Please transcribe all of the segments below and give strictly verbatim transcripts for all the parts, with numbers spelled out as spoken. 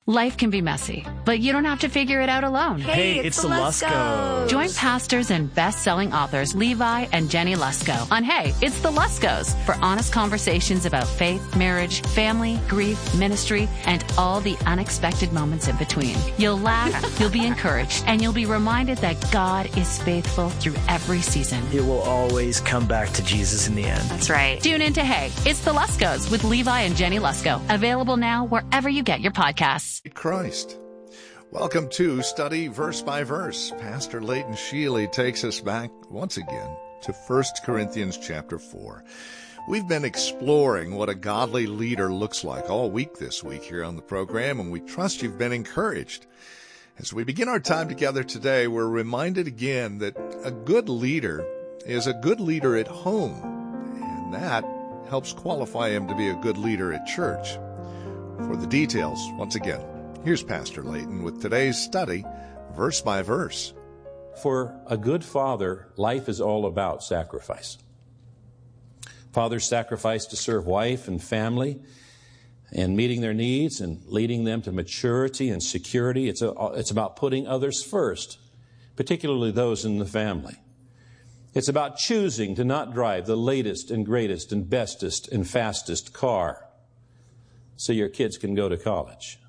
Life can be messy, but you don't have to figure it out alone. Hey, it's, it's the Luskos. Join pastors and best-selling authors Levi and Jenny Lusko on Hey, It's the Luskos for honest conversations about faith, marriage, family, grief, ministry, and all the unexpected moments in between. You'll laugh, you'll be encouraged, and you'll be reminded that God is faithful through every season. It will always come back to Jesus in the end. That's right. Tune in to Hey, It's the Luskos with Levi and Jenny Lusko. Available now wherever you get your podcasts. Christ. Welcome to Study Verse by Verse. Pastor Leighton Sheely takes us back once again to First Corinthians chapter four. We've been exploring what a godly leader looks like all week this week here on the program, and we trust you've been encouraged. As we begin our time together today, we're reminded again that a good leader is a good leader at home, and that helps qualify him to be a good leader at church. For the details, once again, here's Pastor Leighton with today's study, verse by verse. For a good father, life is all about sacrifice. Fathers sacrifice to serve wife and family and meeting their needs and leading them to maturity and security. It's, a, it's about putting others first, particularly those in the family. It's about choosing to not drive the latest and greatest and bestest and fastest car so your kids can go to college.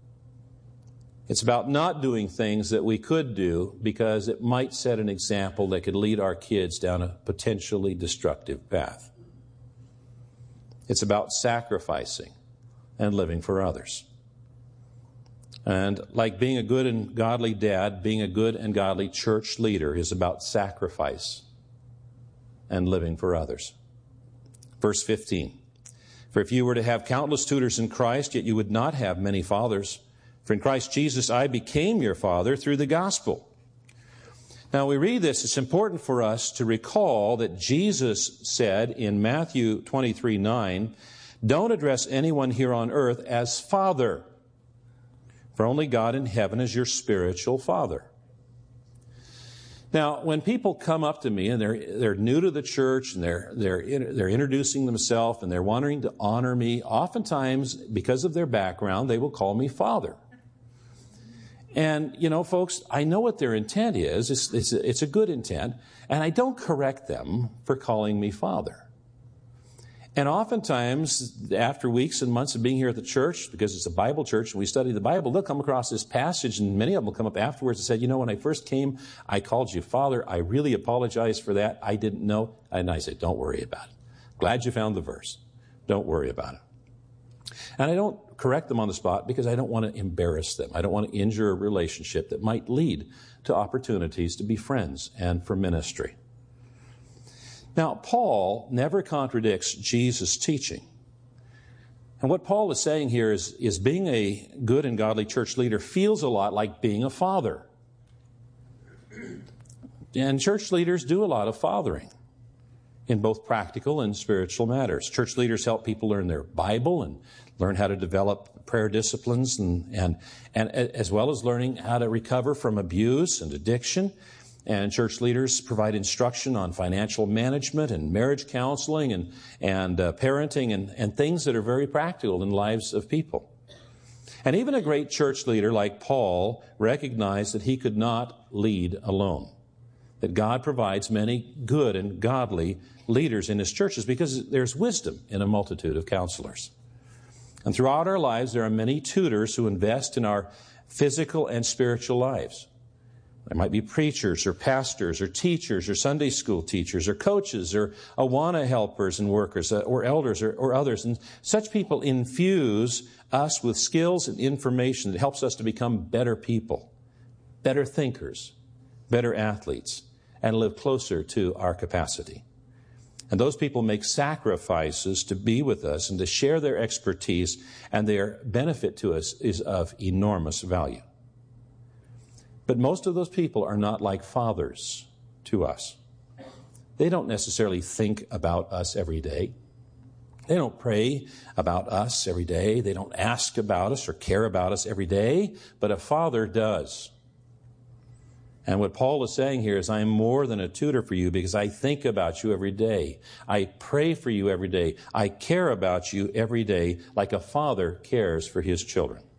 It's about not doing things that we could do because it might set an example that could lead our kids down a potentially destructive path. It's about sacrificing and living for others. And like being a good and godly dad, being a good and godly church leader is about sacrifice and living for others. Verse fifteen. For if you were to have countless tutors in Christ, yet you would not have many fathers. For in Christ Jesus I became your father through the gospel. Now we read this, it's important for us to recall that Jesus said in Matthew twenty-three nine, don't address anyone here on earth as father, for only God in heaven is your spiritual father. Now, when people come up to me and they're they're new to the church and they're they're they're introducing themselves and they're wanting to honor me, oftentimes because of their background, they will call me father. And you know, folks, I know what their intent is. It's it's a, it's a good intent, and I don't correct them for calling me father. And oftentimes, after weeks and months of being here at the church, because it's a Bible church and we study the Bible, they'll come across this passage, and many of them will come up afterwards and say, you know, when I first came, I called you Father. I really apologize for that. I didn't know. And I say, don't worry about it. Glad you found the verse. Don't worry about it. And I don't correct them on the spot because I don't want to embarrass them. I don't want to injure a relationship that might lead to opportunities to be friends and for ministry. Now, Paul never contradicts Jesus' teaching. And what Paul is saying here is, is being a good and godly church leader feels a lot like being a father. And church leaders do a lot of fathering in both practical and spiritual matters. Church leaders help people learn their Bible and learn how to develop prayer disciplines, and, and, and as well as learning how to recover from abuse and addiction. And church leaders provide instruction on financial management and marriage counseling and, and uh, parenting and, and things that are very practical in the lives of people. And even a great church leader like Paul recognized that he could not lead alone, that God provides many good and godly leaders in his churches because there's wisdom in a multitude of counselors. And throughout our lives, there are many tutors who invest in our physical and spiritual lives. There might be preachers or pastors or teachers or Sunday school teachers or coaches or Awana helpers and workers or elders or, or others. And such people infuse us with skills and information that helps us to become better people, better thinkers, better athletes, and live closer to our capacity. And those people make sacrifices to be with us and to share their expertise, and their benefit to us is of enormous value. But most of those people are not like fathers to us. They don't necessarily think about us every day. They don't pray about us every day. They don't ask about us or care about us every day. But a father does. And what Paul is saying here is, I am more than a tutor for you because I think about you every day. I pray for you every day. I care about you every day like a father cares for his children.